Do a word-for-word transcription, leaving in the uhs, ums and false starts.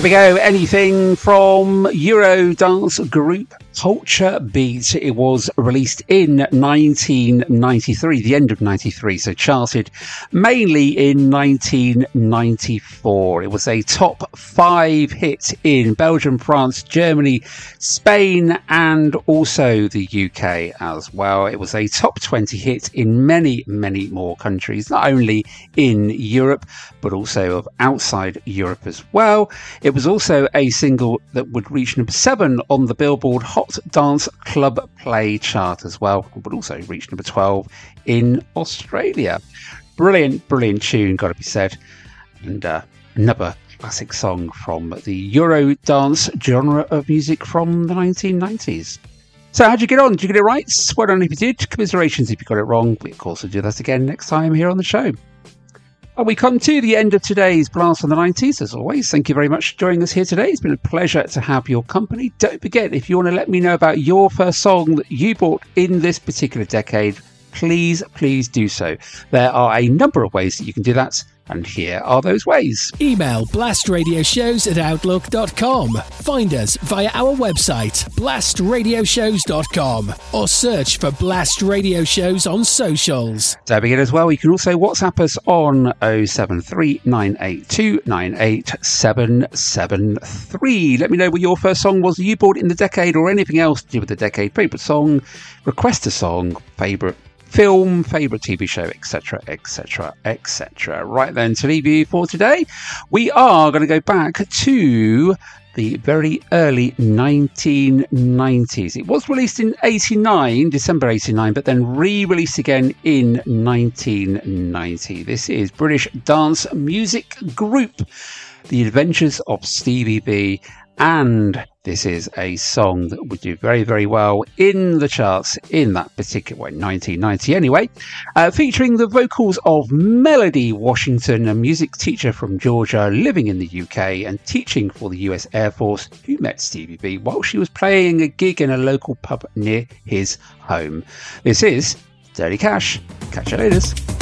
we go. Anything from Euro dance group Culture Beat. It was released in nineteen ninety-three, the end of ninety-three, so charted mainly in nineteen ninety-four. It was a top five hit in Belgium, France, Germany, Spain, and also the U K as well. It was a top twenty hit in many, many more countries, not only in Europe, but also of outside Europe as well. It was also a single that would reach number seven on the Billboard Hot Dance Club Play chart as well, but also reached number twelve in Australia. Brilliant, brilliant tune, got to be said. And uh, another classic song from the Euro dance genre of music from the nineteen nineties. So how'd you get on? Did you get it right? Well done if you did. Commiserations if you got it wrong. We of course will do that again next time here on the show. And we come to the end of today's Blast from the nineties. As always, thank you very much for joining us here today. It's been a pleasure to have your company. Don't forget, if you want to let me know about your first song that you bought in this particular decade, please, please do so. There are a number of ways that you can do that, and here are those ways. Email blastradioshows at outlook dot com. Find us via our website, blast radio shows dot com, or search for Blast Radio Shows on socials. Don't forget as well, you can also WhatsApp us on oh seven three, nine eight two, nine eight seven seven three. Let me know what your first song was that you bought in the decade, or anything else to do with the decade. Favourite song, request a song, favourite film, favourite T V show, etc, etc, et cetera. Right then, to leave you for today, we are going to go back to the very early nineteen nineties. It was released in eighty-nine, December eighty-nine, but then re-released again in nineteen ninety. This is British dance music group, The Adventures of Stevie B, and this is a song that would do very, very well in the charts in that particular way, nineteen ninety anyway, uh, featuring the vocals of Melody Washington, a music teacher from Georgia living in the U K and teaching for the U S Air Force, who met Stevie B while she was playing a gig in a local pub near his home. This is Dirty Cash. Catch you later.